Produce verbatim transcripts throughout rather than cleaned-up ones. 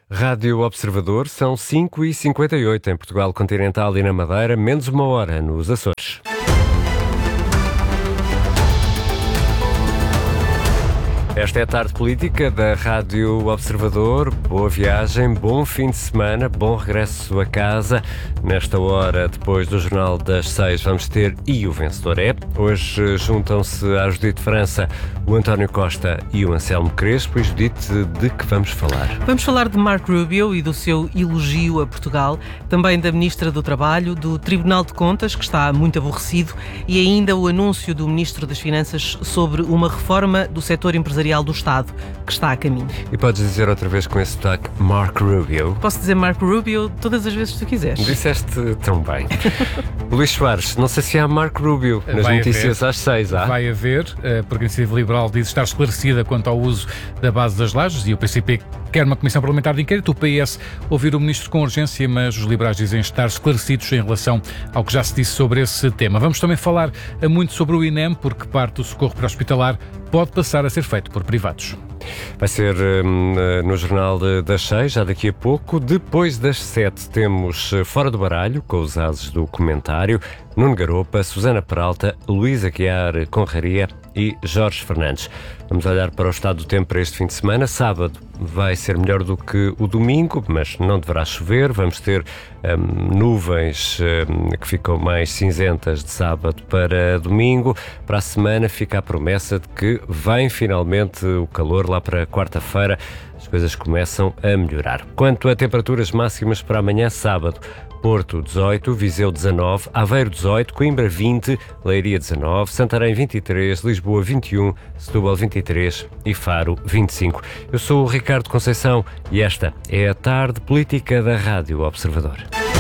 Rádio Observador, são cinco e cinquenta e oito em Portugal Continental e na Madeira, menos uma hora nos Açores. Esta é a tarde política da Rádio Observador. Boa viagem, bom fim de semana, bom regresso a casa. Nesta hora, depois do Jornal das Seis, vamos ter E o Vencedor é. Hoje juntam-se à Judite França o António Costa e o Anselmo Crespo. E Judite, de que vamos falar? Vamos falar de Marco Rubio e do seu elogio a Portugal, também da Ministra do Trabalho, do Tribunal de Contas, que está muito aborrecido, e ainda o anúncio do Ministro das Finanças sobre uma reforma do setor empresarial do Estado, que está a caminho. E podes dizer outra vez com esse sotaque Marco Rubio? Posso dizer Marco Rubio todas as vezes que tu quiseres. Disseste tão bem. Luís Soares, não sei se há Marco Rubio nas Vai notícias haver. às seis, há? Vai haver, porque a Iniciativa Liberal diz estar esclarecida quanto ao uso da base das lajes e o P C P quer uma comissão parlamentar de inquérito. O P S ouvir o Ministro com urgência, mas os liberais dizem estar esclarecidos em relação ao que já se disse sobre esse tema. Vamos também falar muito sobre o I N E M, porque parte do socorro pré-hospitalar pode passar a ser feito por privados. Vai ser hum, no Jornal das Seis, já daqui a pouco. Depois das sete temos Fora do Baralho, com os ases do comentário, Nuno Garopa, Susana Peralta, Luís Aguiar Conraria e Jorge Fernandes. Vamos olhar para o estado do tempo para este fim de semana. Sábado vai ser melhor do que o domingo, mas não deverá chover. Vamos ter hum, nuvens hum, que ficam mais cinzentas de sábado para domingo. Para a semana fica a promessa de que vem finalmente o calor lá para quarta-feira. As coisas começam a melhorar. Quanto a temperaturas máximas para amanhã, sábado, Porto dezoito, Viseu dezanove, Aveiro dezoito, Coimbra vinte, Leiria dezanove, Santarém vinte e três, Lisboa vinte e um, Setúbal vinte e três e Faro vinte e cinco. Eu sou o Ricardo Conceição e esta é a tarde política da Rádio Observador.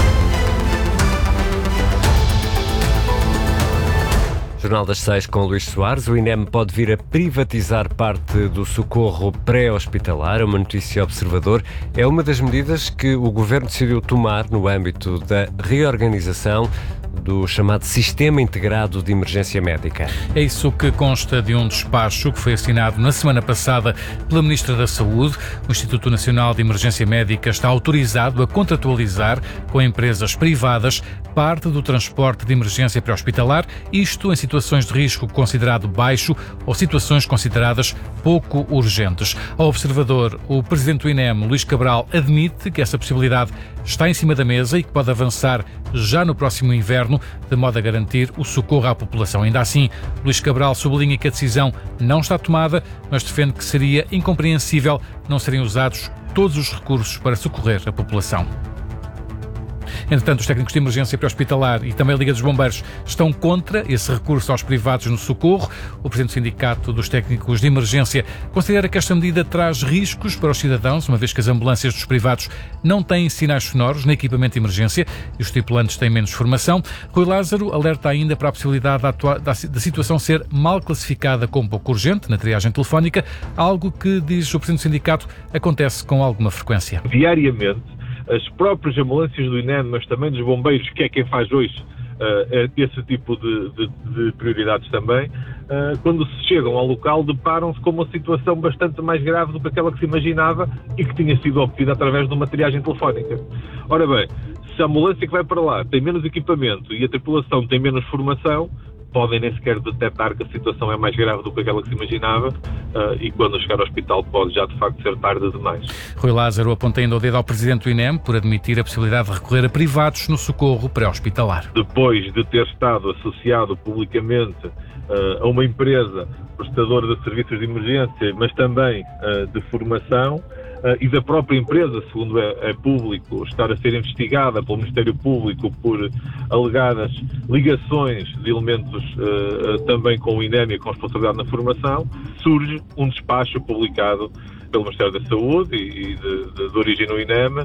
Jornal das Seis com Luís Soares. O I N E M pode vir a privatizar parte do socorro pré-hospitalar. É uma notícia Observador. É uma das medidas que o Governo decidiu tomar no âmbito da reorganização do chamado Sistema Integrado de Emergência Médica. É isso que consta de um despacho que foi assinado na semana passada pela Ministra da Saúde. O Instituto Nacional de Emergência Médica está autorizado a contratualizar com empresas privadas parte do transporte de emergência pré-hospitalar, isto em situações de risco considerado baixo ou situações consideradas pouco urgentes. Ao Observador, o Presidente do I N E M, Luís Cabral, admite que essa possibilidade está em cima da mesa e que pode avançar já no próximo inverno, de modo a garantir o socorro à população. Ainda assim, Luís Cabral sublinha que a decisão não está tomada, mas defende que seria incompreensível não serem usados todos os recursos para socorrer a população. Entretanto, os técnicos de emergência pré-hospitalar e também a Liga dos Bombeiros estão contra esse recurso aos privados no socorro. O presidente do Sindicato dos Técnicos de Emergência considera que esta medida traz riscos para os cidadãos, uma vez que as ambulâncias dos privados não têm sinais sonoros nem equipamento de emergência e os tripulantes têm menos formação. Rui Lázaro alerta ainda para a possibilidade da, atua- da, da situação ser mal classificada como pouco urgente na triagem telefónica, algo que, diz o presidente do sindicato, acontece com alguma frequência. Diariamente, as próprias ambulâncias do I N E M, mas também dos bombeiros, que é quem faz hoje uh, esse tipo de, de, de prioridades também, uh, quando se chegam ao local, deparam-se com uma situação bastante mais grave do que aquela que se imaginava e que tinha sido obtida através de uma triagem telefónica. Ora bem, se a ambulância que vai para lá tem menos equipamento e a tripulação tem menos formação, podem nem sequer detectar que a situação é mais grave do que aquela que se imaginava uh, e quando chegar ao hospital pode já de facto ser tarde demais. Rui Lázaro aponta ainda o dedo ao Presidente do I N E M por admitir a possibilidade de recorrer a privados no socorro pré-hospitalar. Depois de ter estado associado publicamente uh, a uma empresa prestadora de serviços de emergência, mas também uh, de formação, Uh, e da própria empresa, segundo é, é público, estar a ser investigada pelo Ministério Público por alegadas ligações de elementos uh, uh, também com o I N E M e com responsabilidade na formação, surge um despacho publicado pelo Ministério da Saúde e, e de, de, de origem no I N E M,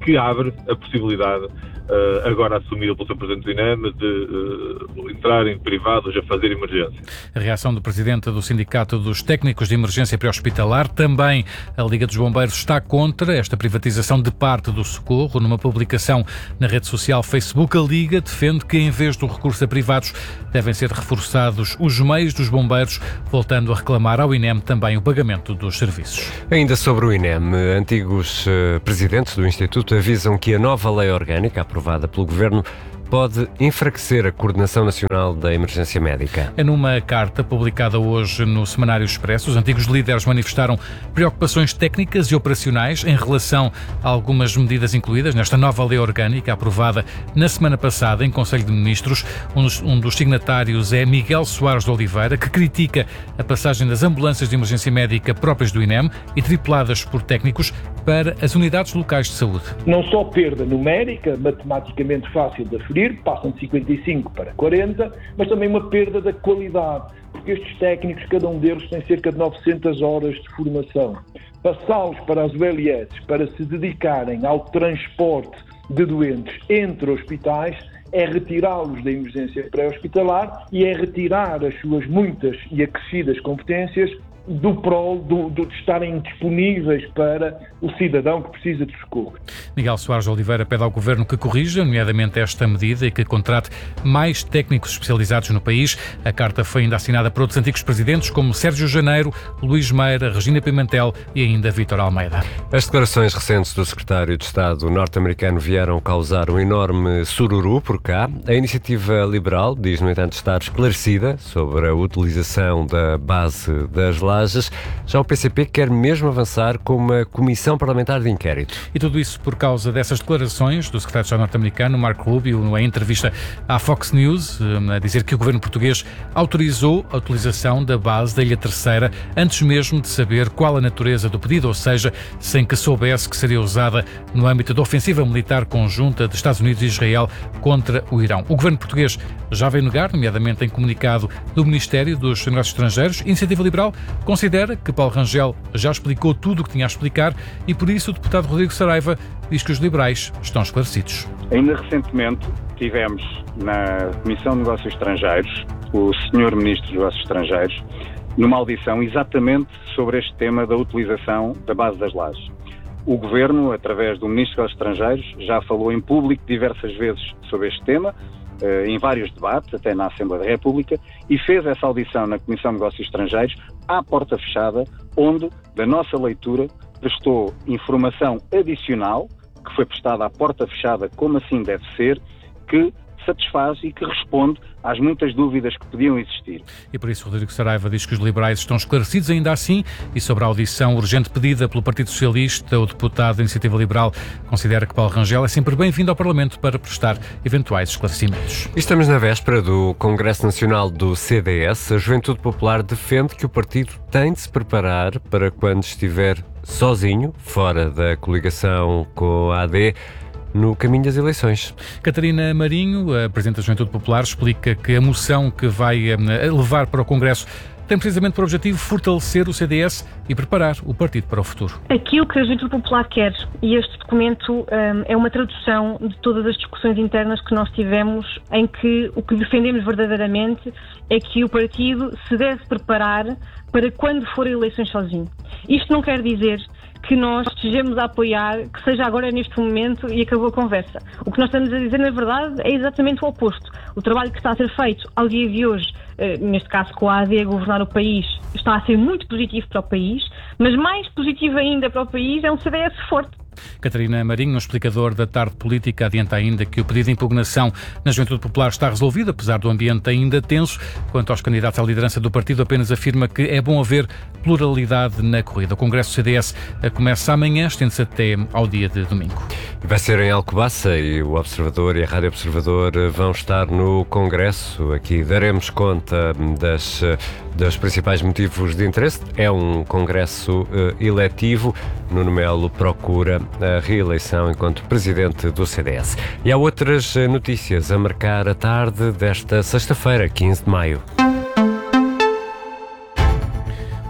que abre a possibilidade, uh, agora assumida pelo seu Presidente do INEM, de uh, entrarem privados a fazer emergência. A reação do Presidente do Sindicato dos Técnicos de Emergência Pré-Hospitalar, também a Liga dos Bombeiros está contra esta privatização de parte do socorro. Numa publicação na rede social Facebook, a Liga defende que, em vez do recurso a privados, devem ser reforçados os meios dos bombeiros, voltando a reclamar ao INEM também o pagamento dos serviços. Ainda sobre o INEM, antigos uh, presidentes do Instituto avisam que a nova lei orgânica, aprovada pelo Governo, pode enfraquecer a Coordenação Nacional da Emergência Médica. É numa carta publicada hoje no Semanário Expresso, os antigos líderes manifestaram preocupações técnicas e operacionais em relação a algumas medidas incluídas nesta nova lei orgânica aprovada na semana passada em Conselho de Ministros. Um dos, um dos signatários é Miguel Soares de Oliveira, que critica a passagem das ambulâncias de emergência médica próprias do INEM e tripuladas por técnicos para as unidades locais de saúde. Não só perda numérica, matematicamente fácil de aferir, passam de cinquenta e cinco para quarenta, mas também uma perda da qualidade, porque estes técnicos, cada um deles tem cerca de novecentas horas de formação. Passá-los para as U L S para se dedicarem ao transporte de doentes entre hospitais é retirá-los da emergência pré-hospitalar e é retirar as suas muitas e acrescidas competências do prol do, do, de estarem disponíveis para o cidadão que precisa de socorro. Miguel Soares de Oliveira pede ao Governo que corrija, nomeadamente esta medida, e que contrate mais técnicos especializados no país. A carta foi ainda assinada por outros antigos presidentes, como Sérgio Janeiro, Luís Meira, Regina Pimentel e ainda Vítor Almeida. As declarações recentes do secretário de Estado norte-americano vieram causar um enorme sururu por cá. A iniciativa liberal diz, no entanto, estar esclarecida sobre a utilização da base das lajes. Já o P C P quer mesmo avançar com uma comissão parlamentar de inquérito. E tudo isso por causa dessas declarações do secretário de Estado norte-americano, Marco Rubio, em entrevista à Fox News, a dizer que o governo português autorizou a utilização da base da Ilha Terceira antes mesmo de saber qual a natureza do pedido, ou seja, sem que soubesse que seria usada no âmbito da ofensiva militar conjunta de Estados Unidos e Israel contra o Irão. O governo português já veio negar, nomeadamente em comunicado do Ministério dos Negócios Estrangeiros. Iniciativa Liberal considera que Paulo Rangel já explicou tudo o que tinha a explicar e, por isso, o deputado Rodrigo Saraiva diz que os liberais estão esclarecidos. Ainda recentemente tivemos na Comissão de Negócios Estrangeiros o senhor Ministro dos Negócios Estrangeiros numa audição exatamente sobre este tema da utilização da base das lajes. O Governo, através do Ministro dos Negócios Estrangeiros, já falou em público diversas vezes sobre este tema, em vários debates, até na Assembleia da República, e fez essa audição na Comissão de Negócios Estrangeiros à porta fechada, onde, da nossa leitura, prestou informação adicional, que foi prestada à porta fechada, como assim deve ser, que satisfaz e que responde às muitas dúvidas que podiam existir. E por isso Rodrigo Saraiva diz que os liberais estão esclarecidos ainda assim, e sobre a audição urgente pedida pelo Partido Socialista, o deputado da Iniciativa Liberal considera que Paulo Rangel é sempre bem-vindo ao Parlamento para prestar eventuais esclarecimentos. Estamos na véspera do Congresso Nacional do C D S. A Juventude Popular defende que o partido tem de se preparar para quando estiver sozinho, fora da coligação com a A D, no caminho das eleições. Catarina Marinho, a Presidente da Juventude Popular, explica que a moção que vai levar para o Congresso tem precisamente por objetivo fortalecer o C D S e preparar o partido para o futuro. Aquilo que a Juventude Popular quer, e este documento um, é uma tradução de todas as discussões internas que nós tivemos, em que o que defendemos verdadeiramente é que o partido se deve preparar para quando for a eleições sozinho. Isto não quer dizer que nós estejamos a apoiar, que seja agora neste momento e acabou a conversa. O que nós estamos a dizer, na verdade, é exatamente o oposto. O trabalho que está a ser feito ao dia de hoje, neste caso com a A D a governar o país, está a ser muito positivo para o país, mas mais positivo ainda para o país é um C D S forte. Catarina Marinho, no explicador da Tarde Política, adianta ainda que o pedido de impugnação na Juventude Popular está resolvido, apesar do ambiente ainda tenso. Quanto aos candidatos à liderança do partido, apenas afirma que é bom haver pluralidade na corrida. O Congresso do C D S começa amanhã, estende-se até ao dia de domingo. Vai ser em Alcobaça e o Observador e a Rádio Observador vão estar no Congresso. Aqui daremos conta das, dos principais motivos de interesse. É um Congresso uh, eletivo. Nuno Melo procura a reeleição enquanto Presidente do C D S. E há outras notícias a marcar a tarde desta sexta-feira, quinze de maio.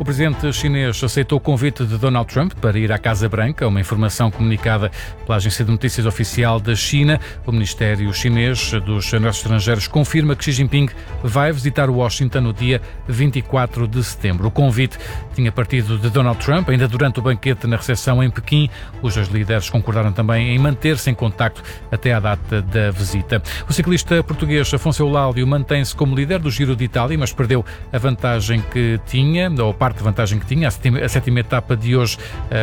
O presidente chinês aceitou o convite de Donald Trump para ir à Casa Branca, uma informação comunicada pela agência de notícias oficial da China. O Ministério Chinês dos Negócios Estrangeiros confirma que Xi Jinping vai visitar Washington no dia vinte e quatro de setembro. O convite tinha partido de Donald Trump, ainda durante o banquete na recepção em Pequim. Os dois líderes concordaram também em manter-se em contacto até à data da visita. O ciclista português Afonso Eulálio mantém-se como líder do Giro de Itália, mas perdeu a vantagem que tinha, ou parte da vantagem que tinha. A sétima, a sétima etapa de hoje,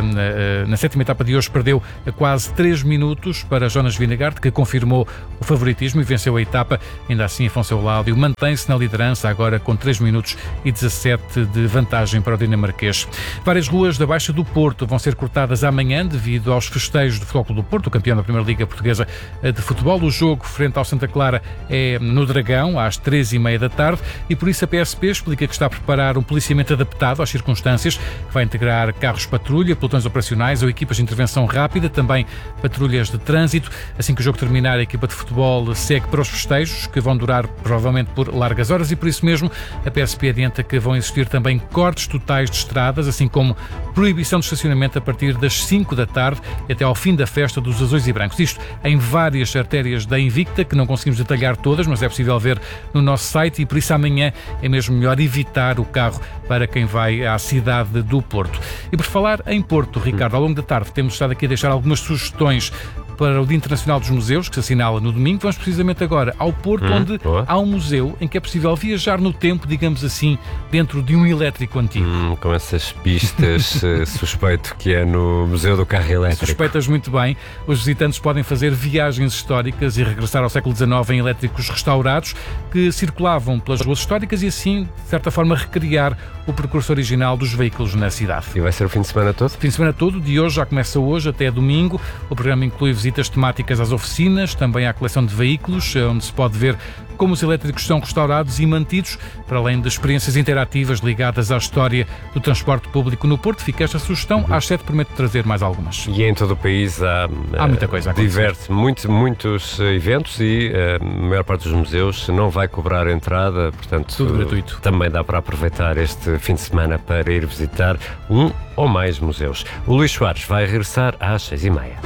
na sétima etapa de hoje perdeu quase três minutos para Jonas Vingegaard, que confirmou o favoritismo e venceu a etapa. Ainda assim, Afonso Eulálio mantém-se na liderança, agora com três minutos e dezassete de vantagem para o dinamarquês. Várias ruas da Baixa do Porto vão ser cortadas amanhã devido aos festejos do Futebol Clube do Porto, o campeão da Primeira Liga Portuguesa de Futebol. O jogo frente ao Santa Clara é no Dragão, às três e meia da tarde, e por isso a P S P explica que está a preparar um policiamento adaptado às circunstâncias, que vai integrar carros patrulha, pelotões operacionais ou equipas de intervenção rápida, também patrulhas de trânsito. Assim que o jogo terminar, a equipa de futebol segue para os festejos, que vão durar provavelmente por largas horas, e por isso mesmo a P S P adianta que vão existir também cortes totais de estradas, assim como proibição de estacionamento a partir das cinco da tarde e até ao fim da festa dos azuis e brancos. Isto em várias artérias da Invicta, que não conseguimos detalhar todas, mas é possível ver no nosso site, e por isso amanhã é mesmo melhor evitar o carro para quem vai à cidade do Porto. E por falar em Porto, Ricardo, ao longo da tarde temos estado aqui a deixar algumas sugestões para o Dia Internacional dos Museus, que se assinala no domingo. Vamos precisamente agora ao Porto, hum, onde boa. há um museu em que é possível viajar no tempo, digamos assim, dentro de um elétrico antigo. Hum, com essas pistas, suspeito que é no Museu do Carro Elétrico. Suspeitas muito bem. Os visitantes podem fazer viagens históricas e regressar ao século dezenove em elétricos restaurados que circulavam pelas ruas históricas e assim, de certa forma, recriar o percurso original dos veículos na cidade. E vai ser o fim de semana todo? Fim de semana todo, de hoje, já começa hoje até domingo. O programa inclui visitas temáticas às oficinas, também à coleção de veículos, onde se pode ver como os elétricos são restaurados e mantidos, para além de experiências interativas ligadas à história do transporte público no Porto. Fica esta sugestão, uhum. às sete prometo trazer mais algumas. E em todo o país há, há muita coisa a diverte, muito, muitos eventos e a maior parte dos museus não vai cobrar entrada, portanto tudo gratuito. Também dá para aproveitar este fim de semana para ir visitar um ou mais museus. O Luís Soares vai regressar às seis e meia.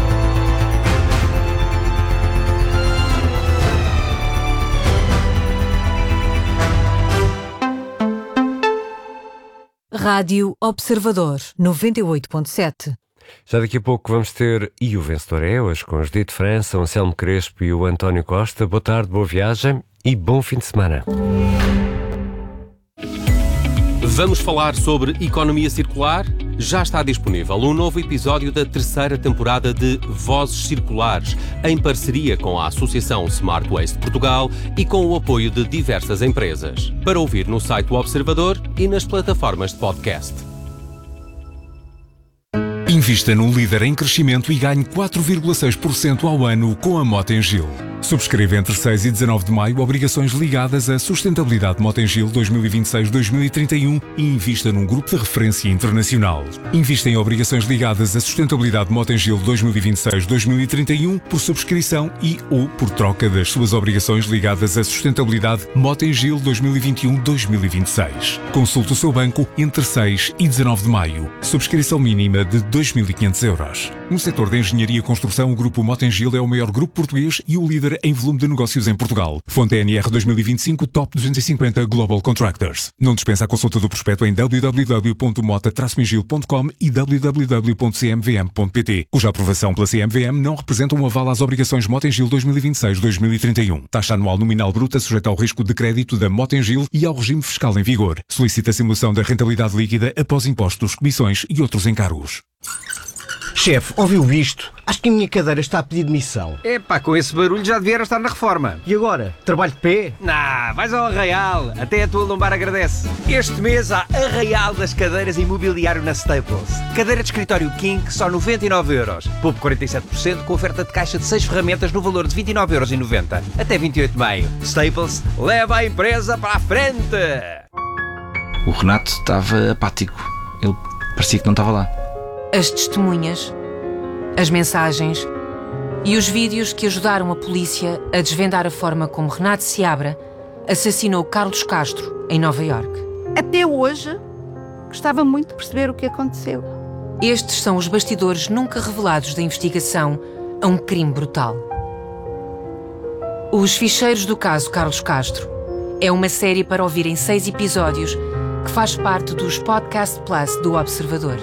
Rádio Observador, noventa e oito ponto sete. Já daqui a pouco vamos ter E o Vencedor é Hoje, com os Judite França, o Anselmo Crespo e o António Costa. Boa tarde, boa viagem e bom fim de semana. Vamos falar sobre economia circular? Já está disponível um novo episódio da terceira temporada de Vozes Circulares, em parceria com a Associação Smart Waste Portugal e com o apoio de diversas empresas. Para ouvir no site do Observador e nas plataformas de podcast. Invista num líder em crescimento e ganhe quatro vírgula seis por cento ao ano com a Motengil. Subscreva entre seis e dezanove de maio obrigações ligadas à sustentabilidade Motengil dois mil e vinte e seis a dois mil e trinta e um e invista num grupo de referência internacional. Invista em obrigações ligadas à sustentabilidade Motengil dois mil e vinte e seis a dois mil e trinta e um por subscrição e ou por troca das suas obrigações ligadas à sustentabilidade Motengil dois mil e vinte e um a dois mil e vinte e seis. Consulte o seu banco entre seis e dezanove de maio. Subscrição mínima de dois mil e quinhentos euros. No setor da engenharia e construção, o grupo Motengil é o maior grupo português e o líder em volume de negócios em Portugal. Fonte N R dois mil e vinte e cinco Top duzentos e cinquenta Global Contractors. Não dispensa a consulta do prospecto em w w w ponto mota traço mingil ponto com e w w w ponto c m v m ponto p t, cuja aprovação pela C M V M não representa um aval às obrigações Motengil dois mil e vinte e seis a dois mil e trinta e um. Taxa anual nominal bruta sujeita ao risco de crédito da Motengil e ao regime fiscal em vigor. Solicita a simulação da rentabilidade líquida após impostos, comissões e outros encargos. Chefe, ouviu isto? Acho que a minha cadeira está a pedir demissão. Epá, com esse barulho já devia estar na reforma. E agora? Trabalho de pé? Nah, vais ao Arraial. Até a tua lombar agradece. Este mês há Arraial das cadeiras imobiliário na Staples. Cadeira de escritório King, só noventa e nove euros. Poupe quarenta e sete por cento com oferta de caixa de seis ferramentas no valor de vinte e nove euros e noventa. Até vinte e oito de maio. Staples, leva a empresa para a frente. O Renato estava apático. Ele parecia que não estava lá. As testemunhas, as mensagens e os vídeos que ajudaram a polícia a desvendar a forma como Renato Seabra assassinou Carlos Castro em Nova Iorque. Até hoje Gostava muito de perceber o que aconteceu. Estes são os bastidores nunca revelados da investigação a um crime brutal. Os Ficheiros do Caso Carlos Castro é uma série para ouvir em seis episódios que faz parte dos Podcast Plus do Observador.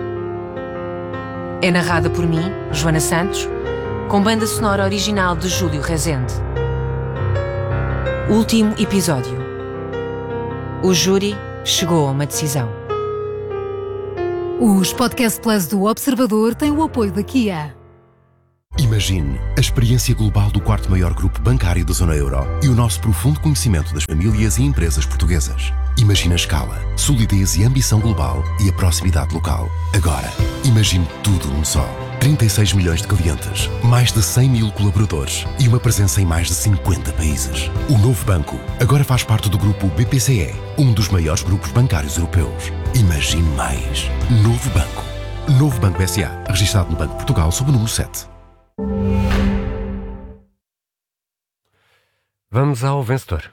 É narrada por mim, Joana Santos, com banda sonora original de Júlio Rezende. Último episódio. O júri chegou a uma decisão. Os Podcast Plus do Observador têm o apoio da Kia. Imagine a experiência global do quarto maior grupo bancário da zona euro e o nosso profundo conhecimento das famílias e empresas portuguesas. Imagine a escala, solidez e ambição global e a proximidade local. Agora, imagine tudo num só. trinta e seis milhões de clientes, mais de cem mil colaboradores e uma presença em mais de cinquenta países. O novo banco agora faz parte do grupo B P C E, um dos maiores grupos bancários europeus. Imagine mais. Novo Banco. Novo Banco S A, registado no Banco de Portugal sob o número sete. Vamos ao vencedor.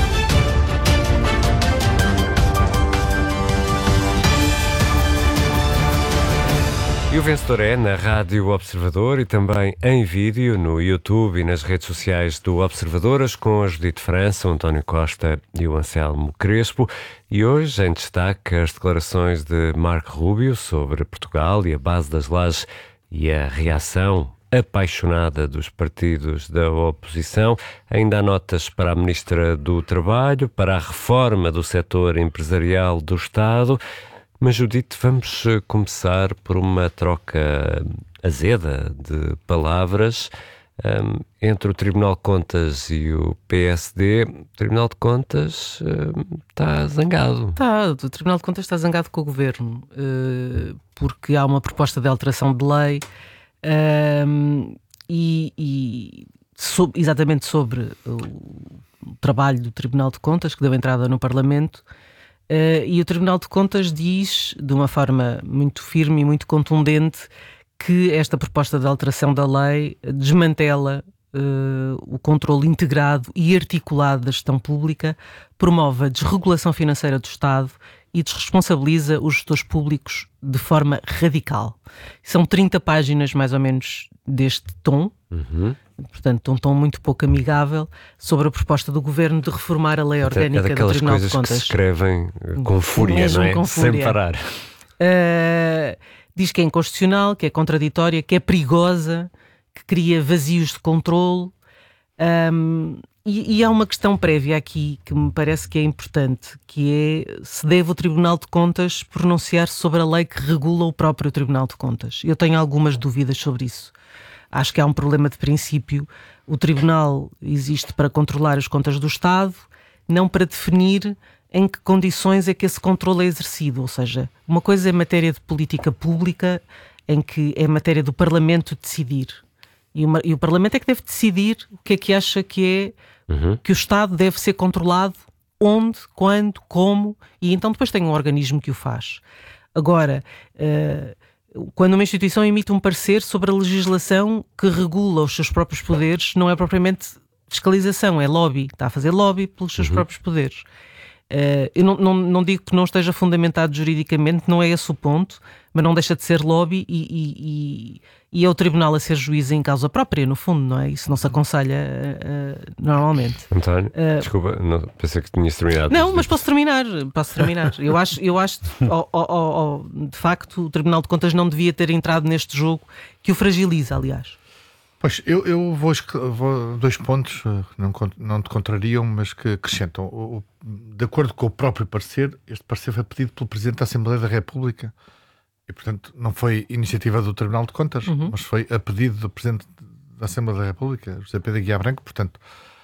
E o vencedor é na Rádio Observador e também em vídeo no YouTube e nas redes sociais do Observadoras, com a Judite França, o António Costa e o Anselmo Crespo. E hoje em destaque as declarações de Marco Rubio sobre Portugal e a base das lajes e a reação apaixonada dos partidos da oposição. Ainda há notas para a Ministra do Trabalho, para a reforma do setor empresarial do Estado. Mas, Judite, vamos começar por uma troca azeda de palavras um, entre o Tribunal de Contas e o P S D. O Tribunal de Contas um, está zangado. Está, o Tribunal de Contas está zangado com o Governo, uh, porque há uma proposta de alteração de lei um, e, e sobre, exatamente sobre o trabalho do Tribunal de Contas, que deu entrada no Parlamento. Uh, e o Tribunal de Contas diz, de uma forma muito firme e muito contundente, que esta proposta de alteração da lei desmantela uh, o controle integrado e articulado da gestão pública, promove a desregulação financeira do Estado e desresponsabiliza os gestores públicos de forma radical. São trinta páginas, mais ou menos, deste tom. Uhum. Portanto, um tom muito pouco amigável sobre a proposta do Governo de reformar a lei orgânica é do Tribunal de Contas. Daquelas coisas que se escrevem com fúria, Mesmo não é? Com fúria. Sem parar. Uh, diz que é inconstitucional, que é contraditória, que é perigosa, que cria vazios de controle. Um, e, e há uma questão prévia aqui que me parece que é importante, que é se deve o Tribunal de Contas pronunciar-se sobre a lei que regula o próprio Tribunal de Contas. Eu tenho algumas dúvidas sobre isso. Acho que há um problema de princípio. O Tribunal existe para controlar as contas do Estado, não para definir em que condições é que esse controle é exercido. Ou seja, uma coisa é matéria de política pública, em que é matéria do Parlamento decidir. E, uma, e o Parlamento é que deve decidir o que é que acha que é uhum. que o Estado deve ser controlado, onde, quando, como, e então depois tem um organismo que o faz. Agora, Uh, quando uma instituição emite um parecer sobre a legislação que regula os seus próprios poderes, não é propriamente fiscalização, é lobby. Está a fazer lobby pelos seus uhum. próprios poderes. Uh, eu não, não, não digo que não esteja fundamentado juridicamente, não é esse o ponto, mas não deixa de ser lobby e, e, e, e é o Tribunal a ser juiz em causa própria, no fundo, não é? Isso não se aconselha uh, uh, normalmente. António, uh, desculpa, não, pensei que tinhas terminado. Não, mas posso terminar, posso terminar. Eu acho, eu acho oh, oh, oh, oh, de facto, o Tribunal de Contas não devia ter entrado neste jogo, que o fragiliza, aliás. Pois, eu, eu vou, vou dois pontos, não, não te contrariam, mas que acrescentam. O, o, de acordo com o próprio parecer, este parecer foi pedido pelo Presidente da Assembleia da República e, portanto, não foi iniciativa do Tribunal de Contas, uhum. mas foi a pedido do Presidente da Assembleia da República, José Pedro Aguiar Branco. Portanto,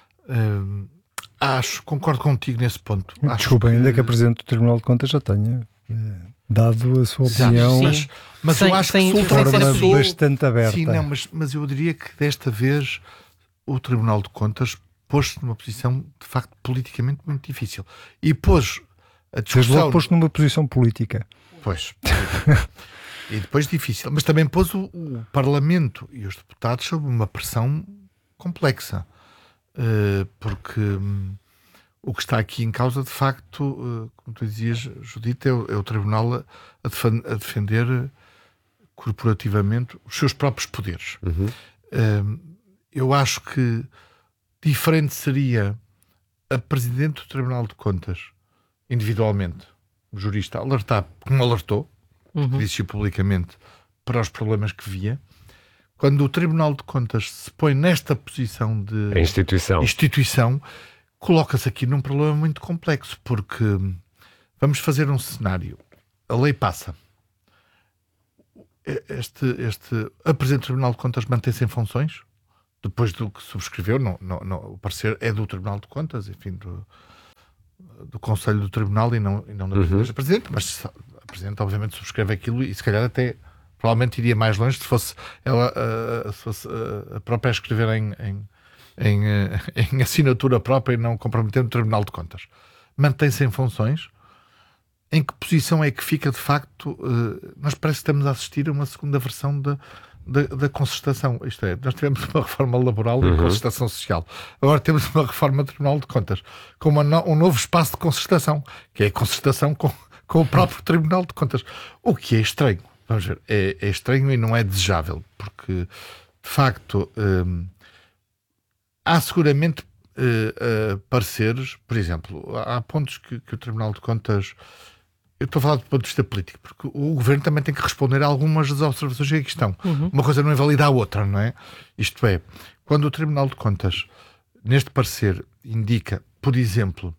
hum, acho, concordo contigo nesse ponto. Desculpa, ainda que a Presidente do Tribunal de Contas já tenha dado a sua opinião, mas, mas sem, eu acho sem, que de forma bastante aberta. Sim, não, mas, mas eu diria que desta vez o Tribunal de Contas pôs-se numa posição de facto politicamente muito difícil e pôs a discussão... Desde logo pôs-se numa posição política. Pois. E depois difícil, mas também pôs o, o Parlamento e os deputados sob uma pressão complexa, uh, porque um, O que está aqui em causa, de facto, como tu dizias, Judita, é o, é o Tribunal a, a, defend, a defender corporativamente os seus próprios poderes. Uhum. Um, eu acho que diferente seria a Presidente do Tribunal de Contas, individualmente, o jurista, alertar, como alertou, uhum. disse publicamente, para os problemas que via. Quando o Tribunal de Contas se põe nesta posição de a instituição, instituição coloca-se aqui num problema muito complexo, porque vamos fazer um cenário. A lei passa. Este, este, a Presidente do Tribunal de Contas mantém-se em funções, depois do que subscreveu, não, não, não, o parecer é do Tribunal de Contas, enfim, do, do Conselho do Tribunal e não, e não da uhum. Presidente, mas a Presidente obviamente subscreve aquilo e se calhar até provavelmente iria mais longe se fosse ela uh, se fosse, uh, a própria a escrever em, em, em, uh, em assinatura própria e não comprometendo o Tribunal de Contas. Mantém-se em funções. Em que posição é que fica, de facto, uh, nós parece que estamos a assistir a uma segunda versão da, da, da concertação. Isto é, nós tivemos uma reforma laboral uhum. e concertação social. Agora temos uma reforma do Tribunal de Contas com uma no, um novo espaço de concertação, que é a concertação com, com o próprio Tribunal de Contas. O que é estranho. Vamos ver, é, é estranho e não é desejável, porque, de facto, um, há seguramente uh, uh, pareceres, por exemplo, há pontos que, que o Tribunal de Contas... Eu estou a falar do ponto de vista político, porque o Governo também tem que responder a algumas das observações que aqui estão. Uhum. Uma coisa não invalida a outra, não é? Isto é, quando o Tribunal de Contas, neste parecer, indica, por exemplo,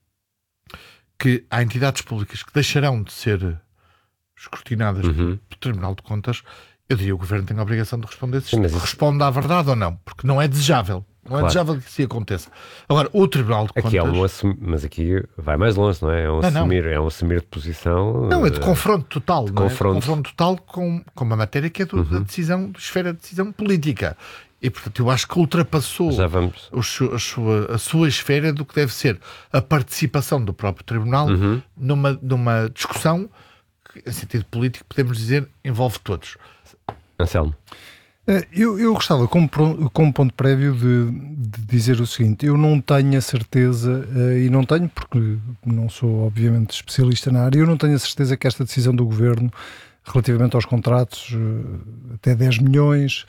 que há entidades públicas que deixarão de ser escrutinadas uhum. pelo Tribunal de Contas, eu diria que o Governo tem a obrigação de responder se Sim, mas isto isso... responde à verdade ou não, porque não é desejável. Não claro. é desejável que isso aconteça. Agora, o Tribunal de Contas... Aqui é um assumir, mas aqui vai mais longe, não é? É um, não, assumir, não. É um assumir de posição... Não, é de confronto total. De não confronto. É? De confronto total com, com uma matéria que é do, uhum. da decisão, da esfera de decisão política. E, portanto, eu acho que ultrapassou Já vamos. a, sua, a sua esfera do que deve ser a participação do próprio Tribunal uhum. numa, numa discussão que, em sentido político, podemos dizer, envolve todos. Anselmo. Eu, eu gostava, como, como ponto prévio, de, de dizer o seguinte: eu não tenho a certeza, e não tenho porque não sou, obviamente, especialista na área, eu não tenho a certeza que esta decisão do Governo, relativamente aos contratos até dez milhões,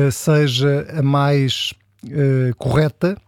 seja a mais uh, correta,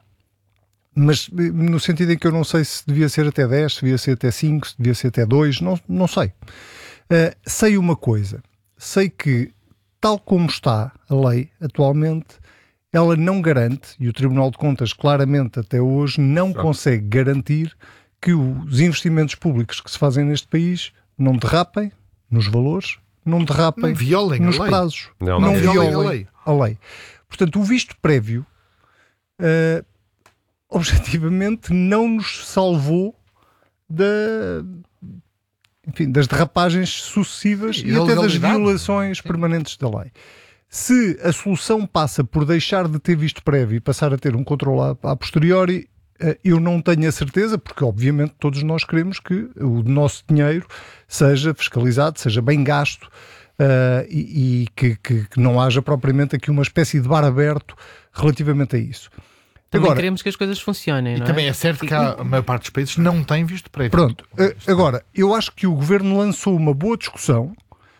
mas no sentido em que eu não sei se devia ser até dez, se devia ser até cinco, se devia ser até dois, não, não sei. Uh, sei uma coisa, sei que, tal como está a lei atualmente, ela não garante, e o Tribunal de Contas claramente até hoje não Exato. consegue garantir que os investimentos públicos que se fazem neste país não derrapem nos valores, não derrapem não violem nos a lei. prazos, não, não, não violem, violem a lei. a lei. Portanto, o visto prévio uh, objetivamente não nos salvou da... enfim, das derrapagens sucessivas Sim, e até das violações permanentes da lei. Se a solução passa por deixar de ter visto prévio e passar a ter um controle a, a posteriori, eu não tenho a certeza, porque obviamente todos nós queremos que o nosso dinheiro seja fiscalizado, seja bem gasto uh, e, e que, que, que não haja propriamente aqui uma espécie de bar aberto relativamente a isso. Também agora, queremos que as coisas funcionem, e não é? também é certo que a maior parte dos países não tem visto prévio. Pronto, agora, eu acho que o Governo lançou uma boa discussão,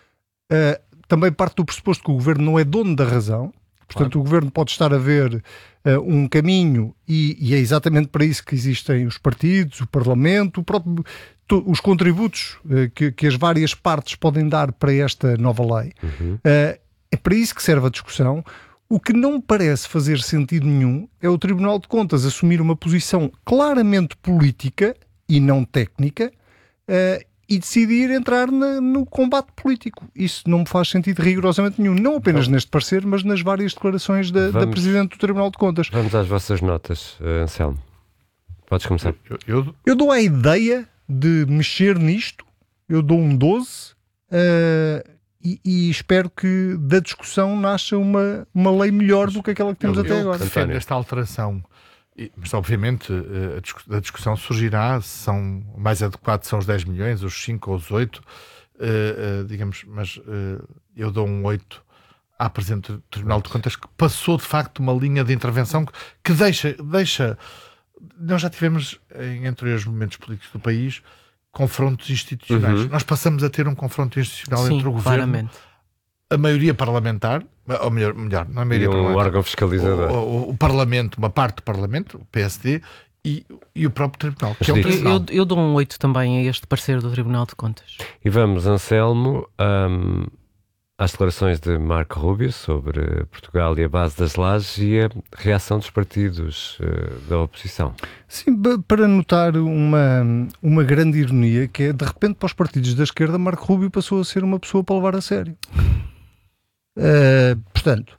uh, também parte do pressuposto que o Governo não é dono da razão, portanto claro. O Governo pode estar a ver uh, um caminho e, e é exatamente para isso que existem os partidos, o Parlamento, o próprio, to, os contributos uh, que, que as várias partes podem dar para esta nova lei. Uhum. Uh, é para isso que serve a discussão. O que não parece fazer sentido nenhum é o Tribunal de Contas assumir uma posição claramente política e não técnica uh, e decidir entrar na, no combate político. Isso não me faz sentido rigorosamente nenhum, não apenas então, neste parecer, mas nas várias declarações da, vamos, da Presidente do Tribunal de Contas. Vamos às vossas notas, Anselmo. Podes começar. Eu, eu... eu dou a ideia de mexer nisto, eu dou um doze, uh, E, e espero que da discussão nasça uma, uma lei melhor do que aquela que temos eu, até eu agora. Defendo esta alteração, mas obviamente a discussão surgirá, se são mais adequados são os dez milhões, os cinco ou os oito, uh, uh, digamos, mas uh, eu dou um oito à Presidente do Tribunal de Contas, que passou de facto uma linha de intervenção que, que deixa, deixa nós já tivemos, em anteriores momentos políticos do país, confrontos institucionais. Uhum. Nós passamos a ter um confronto institucional Sim, entre o governo, claramente. a maioria parlamentar, ou melhor, melhor não é a maioria E um parlamentar, órgão fiscalizador. O, o, o Parlamento, uma parte do Parlamento, o P S D, e, e o próprio Tribunal. Que é um Eu, tribunal. eu, eu dou um oito também a este parecer do Tribunal de Contas. E vamos, Anselmo, hum, às declarações de Marco Rubio sobre Portugal e a base das lajes e a reação dos partidos uh, da oposição. Sim, para notar uma, uma grande ironia, que é, de repente, para os partidos da esquerda, Marco Rubio passou a ser uma pessoa para levar a sério. Uh, portanto...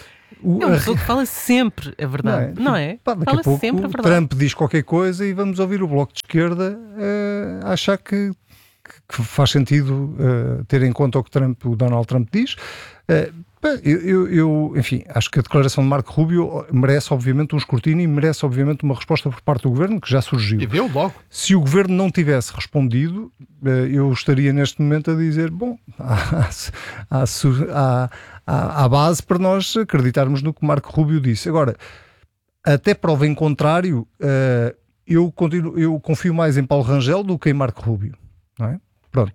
O, é uma pessoa que fala sempre a verdade, não é? Não é? Pá, daqui fala a pouco sempre a o verdade. Trump diz qualquer coisa e vamos ouvir o Bloco de Esquerda uh, achar que, que faz sentido uh, ter em conta o que Trump, o Donald Trump diz. Uh, eu, eu, eu, enfim, acho que a declaração de Marco Rubio merece obviamente um escrutínio e merece obviamente uma resposta por parte do Governo, que já surgiu. E deu logo. Se o Governo não tivesse respondido, uh, eu estaria neste momento a dizer, bom, há, há, há, há, há base para nós acreditarmos no que Marco Rubio disse. Agora, até prova em contrário, uh, eu, continuo, eu confio mais em Paulo Rangel do que em Marco Rubio, não é? Pronto,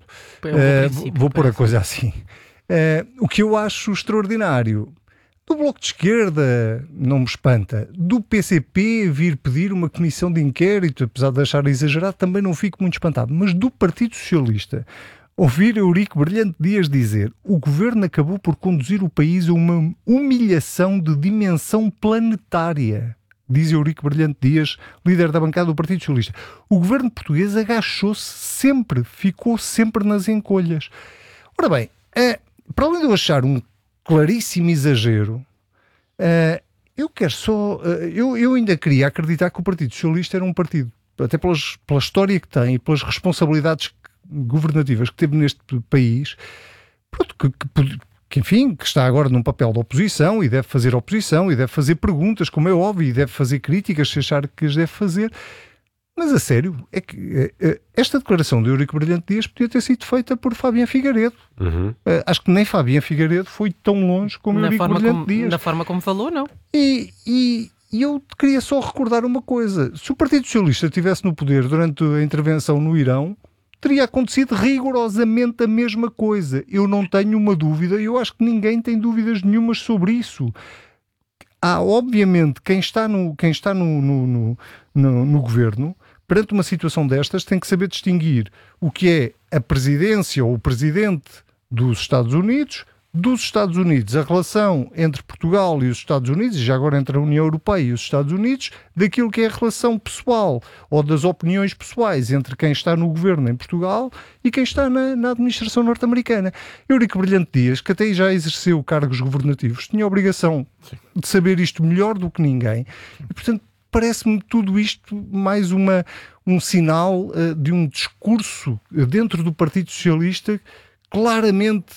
é um uh, vou pôr a coisa assim. Uh, o que eu acho extraordinário, do Bloco de Esquerda não me espanta, do P C P vir pedir uma comissão de inquérito, apesar de achar exagerado, também não fico muito espantado, mas do Partido Socialista, ouvir Eurico Brilhante Dias dizer o Governo acabou por conduzir o país a uma humilhação de dimensão planetária, diz Eurico Brilhante Dias, líder da bancada do Partido Socialista. O Governo português agachou-se sempre, ficou sempre nas encolhas. Ora bem, é... para além de eu achar um claríssimo exagero, uh, eu quero só... Uh, eu, eu ainda queria acreditar que o Partido Socialista era um partido, até pelas, pela história que tem e pelas responsabilidades governativas que teve neste país, pronto, que, que, que enfim, que está agora num papel de oposição e deve fazer oposição e deve fazer perguntas, como é óbvio, e deve fazer críticas se achar que as deve fazer. Mas a sério, é que é, esta declaração de Eurico Brilhante Dias podia ter sido feita por Fabián Figueiredo. Uhum. Uh, acho que nem Fabián Figueiredo foi tão longe como na Eurico forma Brilhante como, Dias. Da forma como falou, não. E, e, e eu queria só recordar uma coisa. Se o Partido Socialista estivesse no poder durante a intervenção no Irão, teria acontecido rigorosamente a mesma coisa. Eu não tenho uma dúvida, e eu acho que ninguém tem dúvidas nenhumas sobre isso. Há, obviamente, quem está no, quem está no, no, no, no, no governo, perante uma situação destas, tem que saber distinguir o que é a presidência ou o presidente dos Estados Unidos, dos Estados Unidos, a relação entre Portugal e os Estados Unidos, e já agora entre a União Europeia e os Estados Unidos, daquilo que é a relação pessoal ou das opiniões pessoais entre quem está no governo em Portugal e quem está na, na administração norte-americana. Eurico Brilhante Dias, que até já exerceu cargos governativos, tinha a obrigação de saber isto melhor do que ninguém. E, portanto, parece-me tudo isto mais uma, um sinal uh, de um discurso dentro do Partido Socialista claramente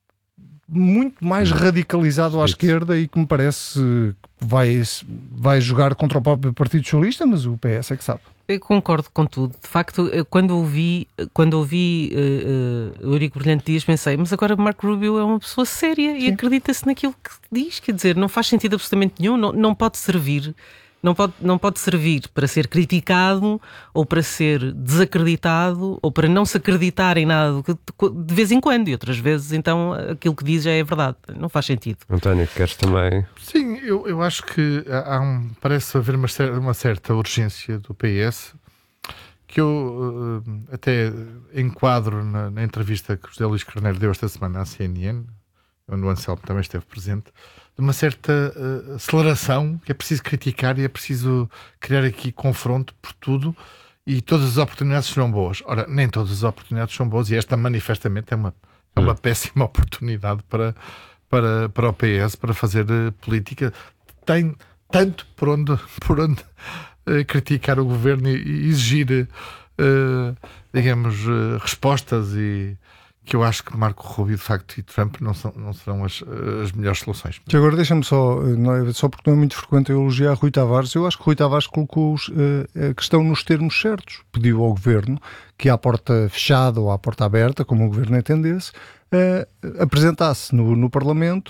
muito mais radicalizado à esquerda e que me parece que vai, vai jogar contra o próprio Partido Socialista, mas o P S é que sabe. Eu concordo com tudo. De facto, quando ouvi, quando ouvi uh, uh, Eurico Brilhante Dias, pensei, mas agora Marco Rubio é uma pessoa séria. Sim. E acredita-se naquilo que diz. Quer dizer, não faz sentido absolutamente nenhum, não, não pode servir... Não pode, não pode servir para ser criticado ou para ser desacreditado ou para não se acreditar em nada de vez em quando, e outras vezes então aquilo que diz já é verdade. Não faz sentido. António, queres também? Sim, eu, eu acho que há um, parece haver uma, uma certa urgência do P S que eu uh, até enquadro na, na entrevista que o José Luís Carneiro deu esta semana à C N N, onde o Anselmo também esteve presente, de uma certa uh, aceleração, que é preciso criticar e é preciso criar aqui confronto por tudo, e todas as oportunidades serão boas. Ora, nem todas as oportunidades são boas, e esta manifestamente é uma, é uma péssima oportunidade para, para, para o P S, para fazer uh, política. Tem tanto por onde, por onde uh, criticar o governo e, e exigir, uh, digamos, uh, respostas, e que eu acho que Marco Rubio, de facto, e Trump não, são, não serão as, as melhores soluções. E agora deixa-me só, não é, só porque não é muito frequente eu elogiar Rui Tavares, eu acho que Rui Tavares colocou os, uh, a questão nos termos certos. Pediu ao Governo que à porta fechada ou à porta aberta, como o Governo entendesse, uh, apresentasse no, no Parlamento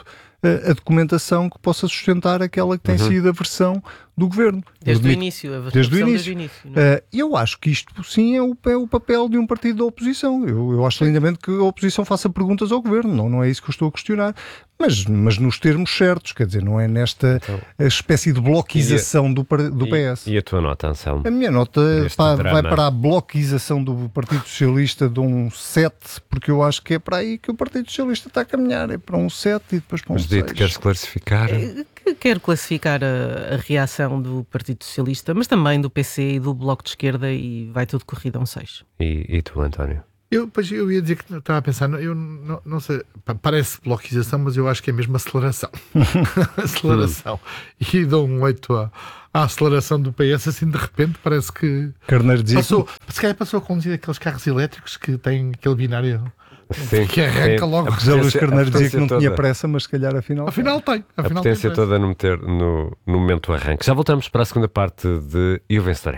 uh, a documentação que possa sustentar aquela que tem uhum. sido a versão do Governo. Desde o início, a versão desde o início. Desde o início uh, eu acho que isto sim é o, é o papel de um partido da oposição. Eu, eu acho lindamente que a oposição faça perguntas ao Governo, não, não é isso que eu estou a questionar, mas, mas nos termos certos, quer dizer, não é nesta então, espécie de bloquização a, do, do P S. E, e a tua nota, Anselmo? A minha nota pá, vai para a bloquização do Partido Socialista de um sete, porque eu acho que é para aí que o Partido Socialista está a caminhar, é para um sete e depois para um mas seis. Mas Dito, queres classificar? Quero classificar a, a reação do Partido Socialista, mas também do P C e do Bloco de Esquerda, e vai tudo corrido a um seis. E, e tu, António? Eu, pois, eu ia dizer que estava a pensar, eu não, não sei, parece bloquização, mas eu acho que é mesmo aceleração. aceleração. E dou um oito à, à aceleração do P S, assim de repente parece que Carneiro dizia passou, se calhar passou a conduzir aqueles carros elétricos que têm aquele binário. Sim, que arranca sim. logo. A José Luís Carneiro dizia que não tinha pressa, mas se calhar afinal afinal tem. Afinal a potência tem toda no, meter, no, no momento do arranque. Já voltamos para a segunda parte de E o Vencerei.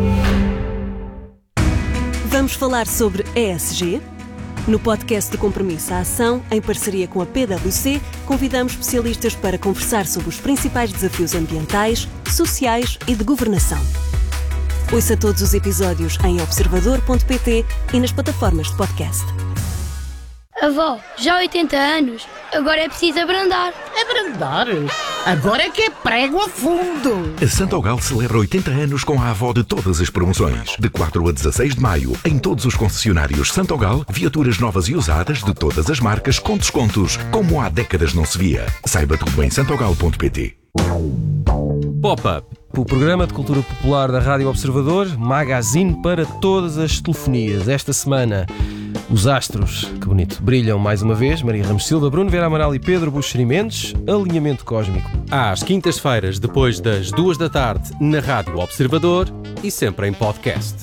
Vamos falar sobre E S G? No podcast de Compromisso à Ação, em parceria com a P W C, convidamos especialistas para conversar sobre os principais desafios ambientais, sociais e de governação. Ouça todos os episódios em observador ponto pt e nas plataformas de podcast. Avó, já há oitenta anos, agora é preciso abrandar. Abrandar? Agora é que é prego a fundo. A Santogal celebra oitenta anos com a avó de todas as promoções. De quatro a dezasseis de maio, em todos os concessionários Santogal, viaturas novas e usadas de todas as marcas com descontos, como há décadas não se via. Saiba tudo em santogal ponto pt. Pop-up, o programa de cultura popular da Rádio Observador, magazine para todas as telefonias. Esta semana, os astros, que bonito, brilham mais uma vez. Maria Ramos Silva, Bruno Vera Amaral e Pedro Buxeri Mendes. Alinhamento cósmico. Às quintas-feiras, depois das duas da tarde, na Rádio Observador e sempre em podcast.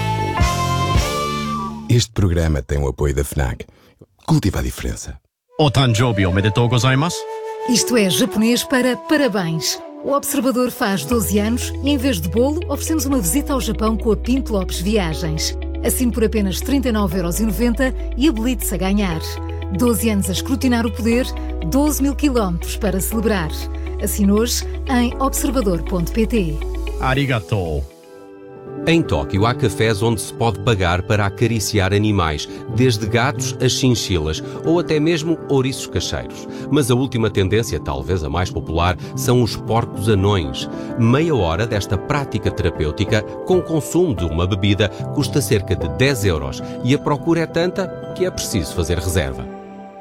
Este programa tem o apoio da FNAC. Cultiva a diferença. Otanjobi omedetou gozaimasu. Isto é japonês para parabéns. O Observador faz doze anos e, em vez de bolo, oferecemos uma visita ao Japão com a Pinto Lopes Viagens. Assine por apenas trinta e nove euros e noventa e habilite-se a ganhar. doze anos a escrutinar o poder, doze mil quilómetros para celebrar. Assine hoje em observador ponto pt. Arigatou. Em Tóquio há cafés onde se pode pagar para acariciar animais, desde gatos a chinchilas ou até mesmo ouriços cacheiros. Mas a última tendência, talvez a mais popular, são os porcos anões. Meia hora desta prática terapêutica, com o consumo de uma bebida, custa cerca de dez euros e a procura é tanta que é preciso fazer reserva.